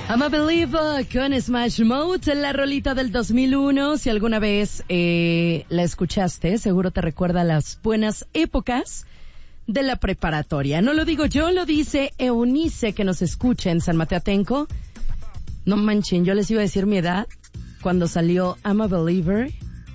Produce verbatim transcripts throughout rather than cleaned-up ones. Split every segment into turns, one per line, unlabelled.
I'm a Believer con Smash Mouth, la rolita del dos mil uno. Si alguna vez eh, la escuchaste, seguro te recuerda las buenas épocas de la preparatoria. No lo digo yo, lo dice Eunice, que nos escucha en San Mateo Atenco. No manchen, yo les iba a decir mi edad cuando salió I'm a Believer,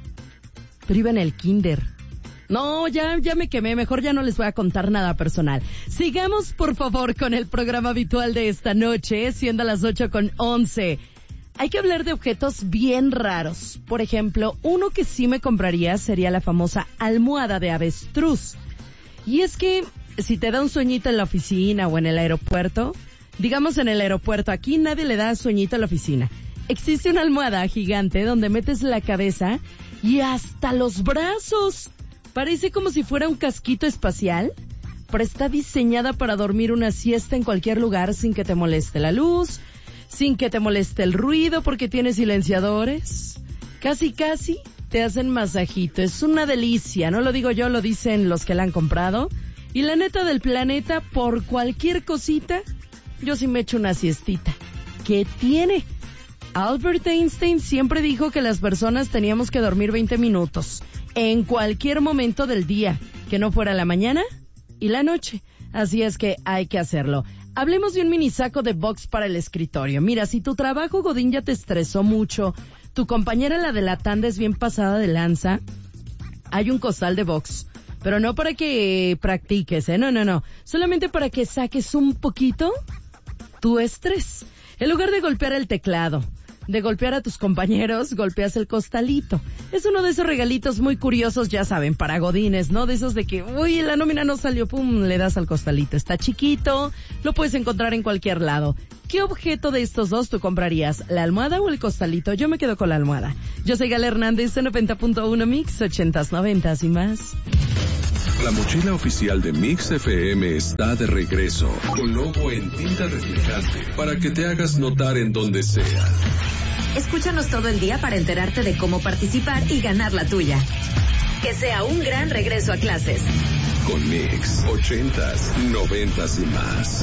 pero iba en el kinder. No, ya, ya me quemé, mejor ya no les voy a contar nada personal. Sigamos, por favor, con el programa habitual de esta noche, siendo las ocho con once. Hay que hablar de objetos bien raros. Por ejemplo, uno que sí me compraría sería la famosa almohada de avestruz. Y es que, si te da un sueñito en la oficina o en el aeropuerto, digamos en el aeropuerto, aquí nadie le da sueñito a la oficina. Existe una almohada gigante donde metes la cabeza y hasta los brazos. Parece como si fuera un casquito espacial, pero está diseñada para dormir una siesta en cualquier lugar sin que te moleste la luz, sin que te moleste el ruido porque tiene silenciadores. Casi, casi te hacen masajito. Es una delicia, no lo digo yo, lo dicen los que la han comprado. Y la neta del planeta, por cualquier cosita, yo sí me echo una siestita. ¿Qué tiene? Albert Einstein siempre dijo que las personas teníamos que dormir veinte minutos en cualquier momento del día, que no fuera la mañana y la noche. Así es que hay que hacerlo. Hablemos de un mini saco de box para el escritorio. Mira, si tu trabajo, Godín, ya te estresó mucho, tu compañera, la de la tanda, es bien pasada de lanza, hay un costal de box. Pero no para que practiques, ¿eh? No, no, no. Solamente para que saques un poquito tu estrés. En lugar de golpear el teclado, de golpear a tus compañeros, golpeas el costalito. Es uno de esos regalitos muy curiosos, ya saben, para godines, ¿no? De esos de que, uy, la nómina no salió, pum, le das al costalito. Está chiquito, lo puedes encontrar en cualquier lado. ¿Qué objeto de estos dos tú comprarías? ¿La almohada o el costalito? Yo me quedo con la almohada. Yo soy Gala Hernández, en noventa punto uno Mix, ochentas, noventas y más.
La mochila oficial de Mix F M está de regreso, con logo en tinta reflejante, para que te hagas notar en donde sea.
Escúchanos todo el día para enterarte de cómo participar y ganar la tuya. Que sea un gran regreso a clases.
Con Mix, ochentas, noventas y más.